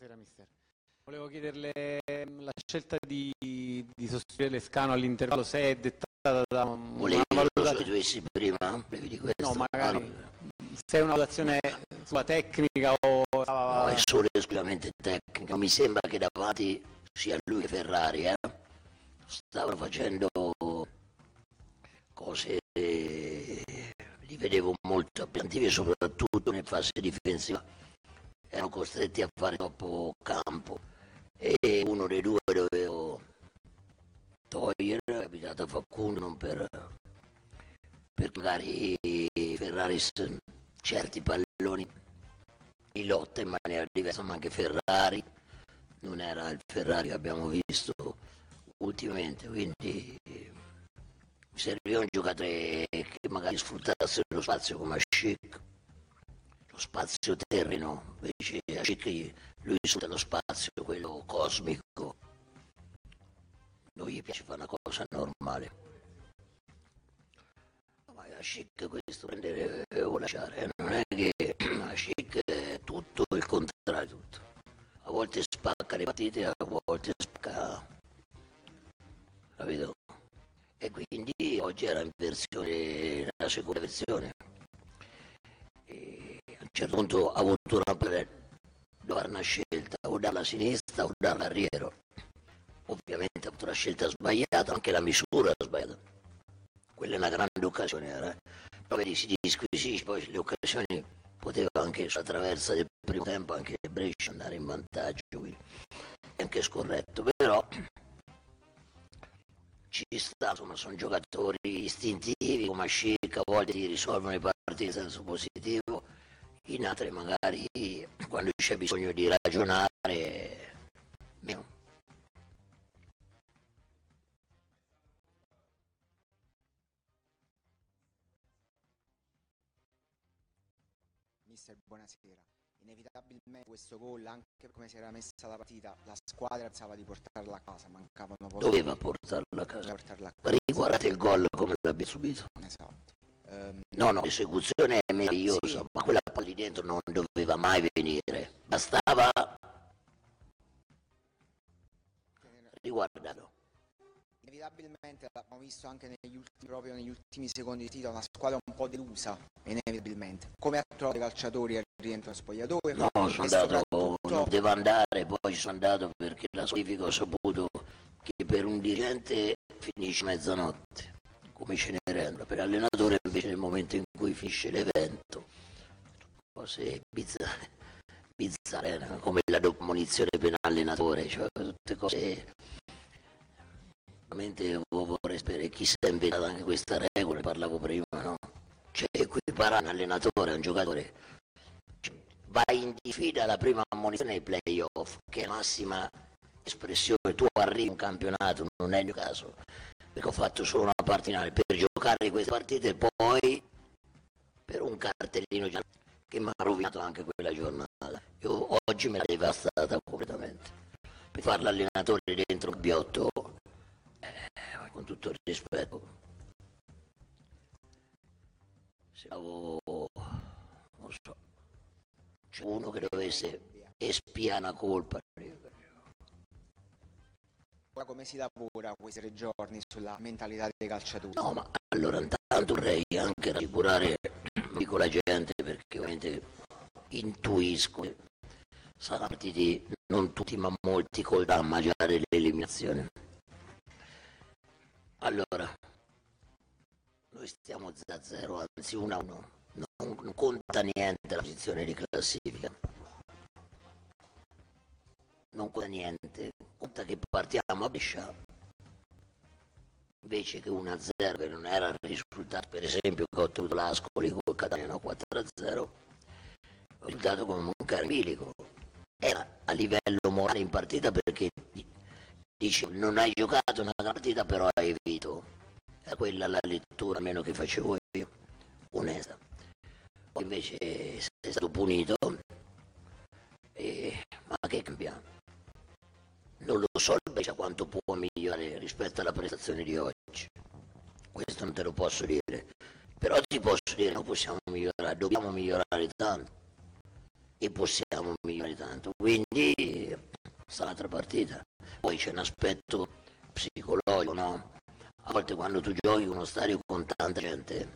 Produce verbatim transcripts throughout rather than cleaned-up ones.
Buonasera mister. Volevo chiederle la scelta di, di sostituire Lescano all'intervallo se è dettata da una Volevi valutazione... che lo dovessi prima? Di questo? No, magari Ah, no. se è una valutazione sulla tecnica o... No, è solo esclusivamente tecnica. Mi sembra che davanti sia lui che Ferrari, eh? Stavano facendo cose, li vedevo molto appesantivi, soprattutto in fase difensiva. Erano costretti a fare troppo campo e uno dei due dovevo togliere, è capitato a Facundo, non per, per magari Ferrari certi palloni li lotta in maniera diversa, ma anche Ferrari non era il Ferrari che abbiamo visto ultimamente, quindi mi serviva un giocatore che magari sfruttasse lo spazio come Ascic, lo spazio terreno, invece Ascic lui sfrutta lo spazio, quello cosmico, non gli piace fare una cosa normale. Ma Ascic questo prendere o lasciare, non è che Ascic è tutto il contrario, tutto. A volte spacca le partite, a volte spacca, capito? E quindi oggi era in versione, la seconda versione. E a un certo punto ha avuto una doveva fare una scelta, o dalla sinistra o dall'arriero. Ovviamente ha avuto la scelta sbagliata, anche la misura sbagliata. Quella è una grande occasione, era. Eh? Però vedi, si disquisisce, poi le occasioni poteva anche sulla traversa del primo tempo anche Brescia andare in vantaggio, quindi è anche scorretto, però ci sta, insomma, sono giocatori istintivi come Ascic, a volte ti risolvono le partite in senso positivo, in altre magari quando c'è bisogno di ragionare meno. Mister, buonasera. Inevitabilmente questo gol, anche per come si era messa la partita, la squadra pensava di portarla a casa, mancavano pochi. Doveva portarla a casa. Portarla a casa. Riguardate il gol come l'abbiamo subito. Esatto. Um, no, no, l'esecuzione è meravigliosa, sì, ma quella palla di dentro non doveva mai venire. Bastava riguardarlo. Inevitabilmente l'abbiamo visto anche negli ultimi, proprio negli ultimi secondi di titolo, una squadra un po' delusa, inevitabilmente. Come ha trovato i calciatori al rientro allo spogliatoio? No, sono andato, soprattutto... non devo andare, poi ci sono andato perché la squalifica ho saputo che per un dirigente finisce mezzanotte, come Cenerentola, per allenatore invece nel momento in cui finisce l'evento. Cose bizzarre, bizzarre, come la doppia munizione per un allenatore, cioè tutte cose... Veramente vorrei sapere chi si è inventato anche questa regola, ne parlavo prima, no? Cioè equiparare un allenatore a un giocatore, cioè, vai in diffida alla prima ammonizione nei play-off, che è la massima espressione, tu arrivi in un campionato, non è il mio caso, perché ho fatto solo una partita per giocare queste partite, poi per un cartellino che mi ha rovinato anche quella giornata. Io oggi me l'ha devastata completamente, per fare l'allenatore dentro un biotto. Con tutto il rispetto, se avevo, non so, c'è uno che dovesse espiare una colpa. Come si lavora questi tre giorni sulla mentalità dei calciatori? No, ma allora intanto vorrei anche rassicurare, dico la gente perché ovviamente intuisco che saranno partiti non tutti ma molti col da mangiare l'eliminazione. Allora, noi stiamo zero a zero, anzi uno a uno, non, non conta niente la posizione di classifica, non conta niente, conta che partiamo a Brescia, invece che uno a zero, che non era il risultato, per esempio che ho ottenuto l'Ascoli col Catania, no, quattro a zero, il risultato comunque era bilico, era a livello morale in partita perché... Dice, non hai giocato una partita però hai vinto, è quella la lettura almeno che facevo io, onesta. Poi invece sei stato punito, e... ma che cambiamo? Non lo so invece quanto può migliorare rispetto alla prestazione di oggi, questo non te lo posso dire, però ti posso dire non possiamo migliorare, dobbiamo migliorare tanto. e possiamo migliorare tanto. Quindi sta l'altra partita. Poi c'è un aspetto psicologico, no? A volte quando tu giochi in uno stadio con tanta gente,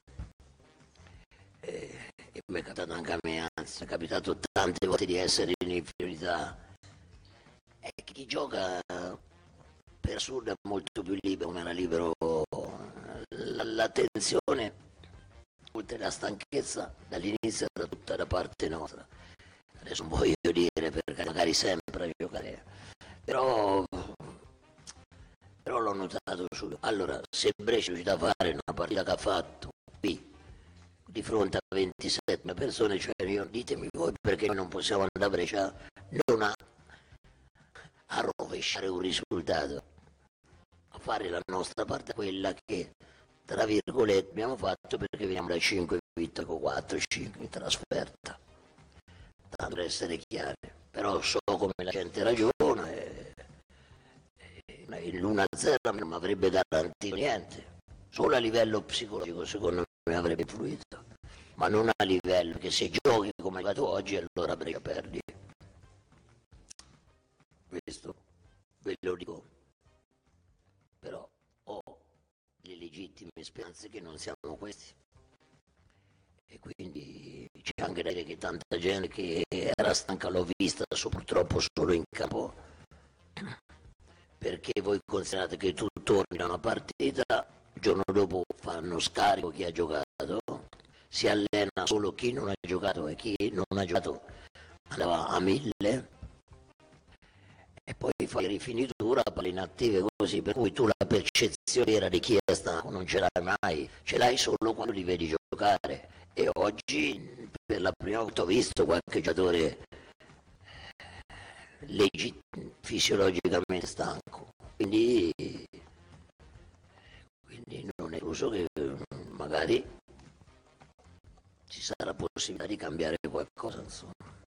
eh, e mi è capitato anche a me, anzi, è capitato tante volte di essere in inferiorità, e chi gioca per assurdo è molto più libero, come era libero. La, la tensione, oltre alla stanchezza, dall'inizio era tutta da parte nostra. Adesso non voglio dire perché magari sempre a giocare, però, però l'ho notato subito. Allora, se Brescia è riuscita a fare una partita che ha fatto qui, di fronte a ventisette persone, cioè io, ditemi voi perché noi non possiamo andare a Brescia non a, a rovesciare un risultato, a fare la nostra parte, quella che tra virgolette abbiamo fatto, perché veniamo da cinque vittorie con quattro cinque in trasferta, tanto per essere chiari. Però so come la gente ragiona e, e l'uno a zero non mi avrebbe garantito niente, solo a livello psicologico secondo me avrebbe influito, ma non a livello che se giochi come hai fatto oggi allora Brescia perdi. Questo ve lo dico, però ho le legittime speranze che non siamo questi, e quindi c'è anche da dire che tanta gente che era stanca l'ho vista purtroppo solo in campo, perché voi considerate che tu torni da una partita, il giorno dopo fanno scarico chi ha giocato, si allena solo chi non ha giocato e chi non ha giocato andava a mille, e poi fai rifinitura, palle inattive così, per cui tu la percezione vera di chi è stanco non ce l'hai mai, ce l'hai solo quando li vedi giocare. E oggi per la prima volta ho visto qualche giocatore legit- fisiologicamente stanco, quindi, quindi non è escluso che magari ci sarà possibilità di cambiare qualcosa, insomma.